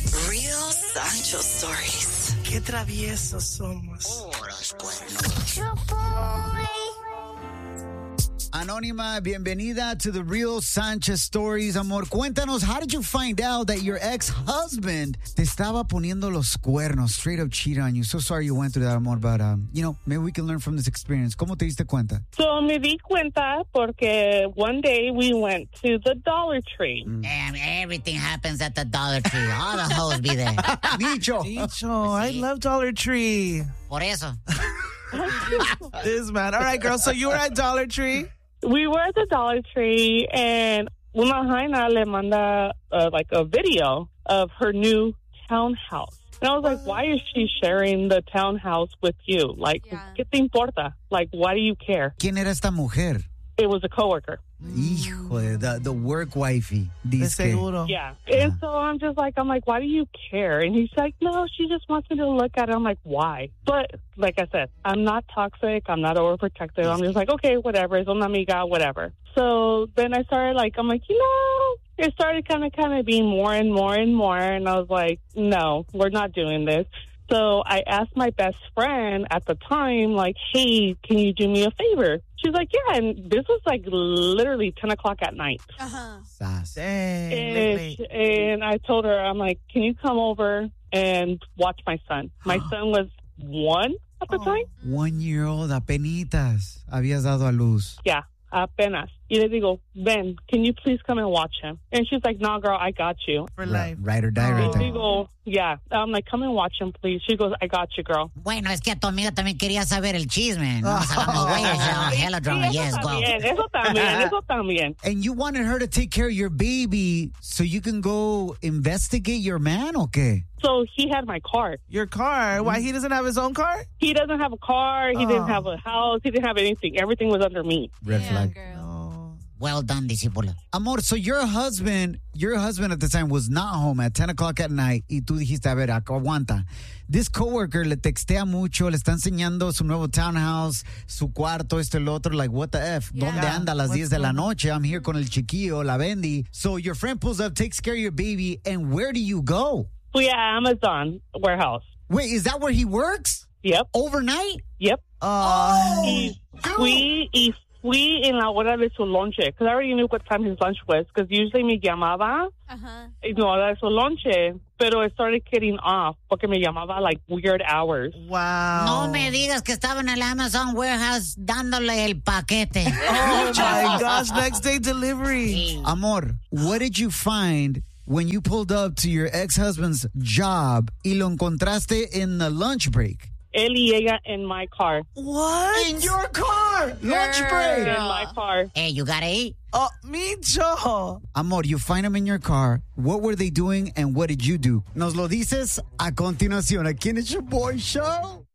Real Sancho Stories. Qué traviesos somos. Los cuernos. Anónima, bienvenida to the Real Sanchez Stories. Amor, cuéntanos, how did you find out that your ex-husband te estaba poniendo los cuernos, straight up cheated on you? So sorry you went through that, amor, but, maybe we can learn from this experience. ¿Cómo te diste cuenta? So me di cuenta porque one day we went to the Dollar Tree. Everything happens at the Dollar Tree. All the hoes be there. Dicho, I love Dollar Tree. Por eso. This man. All right, girl. So you were at Dollar Tree? We were at the Dollar Tree, and una jaina le manda like a video of her new townhouse. And I was like, why is she sharing the townhouse with you? Like, ¿qué te importa? Like, why do you care? ¿Quién era esta mujer? It was a coworker. Hijo, the work wifey. De seguro. Yeah. And so I'm like, why do you care? And he's like, no, she just wants me to look at it. I'm like, why? But like I said, I'm not toxic. I'm not overprotective. I'm just like, okay, whatever. Es una amiga, whatever. So then I started it started kind of being more and more and more. And I was like, no, we're not doing this. So I asked my best friend at the time, like, hey, can you do me a favor? She's like, yeah. And this was like literally 10 o'clock at night. And I told her, I'm like, can you come over and watch my son? My son was 1 at the time. 1-year-old, apenitas. Habías dado a luz. Yeah, apenas. Y le digo, Ben, can you please come and watch him? And she's like, no, girl, I got you. For life. Ride or die right there. Digo, yeah. I'm like, come and watch him, please. She goes, I got you, girl. Bueno, es que a tu amiga también quería saber el chisme. No sabemos, güey. Hella drama. Yes, go. Eso también. And you wanted her to take care of your baby so you can go investigate your man, ¿o qué? So he had my car. Your car? Why, he doesn't have his own car? He doesn't have a car. He didn't have a house. He didn't have anything. Everything was under me. Red flag. No. Well done, discípula. Amor, so your husband at the time was not home at 10 o'clock at night y tú dijiste, a ver, aguanta. This coworker le textea mucho, le está enseñando su nuevo townhouse, su cuarto, esto y lo otro, like, what the F? Yeah. ¿Dónde anda a las 10 de la noche? I'm here con el chiquillo, la Bendy. So your friend pulls up, takes care of your baby, and where do you go? Fui a Amazon warehouse. Wait, is that where he works? Yep. Overnight? Yep. Fui en la hora de su lonche, because I already knew what time his lunch was, because usually me llamaba en la hora de su lonche, pero it started getting off, porque me llamaba like weird hours. Wow. No me digas que estaba en el Amazon warehouse dándole el paquete. Oh, my gosh. Next day delivery. Amor, what did you find when you pulled up to your ex-husband's job y lo encontraste in the lunch break? Él y ella in my car. What? In your car! Lunch break! In my car. Hey, you gotta eat. Oh, Micho. Amor, you find them in your car. What were they doing and what did you do? Nos lo dices a continuación aquí en It's Your Boy Show.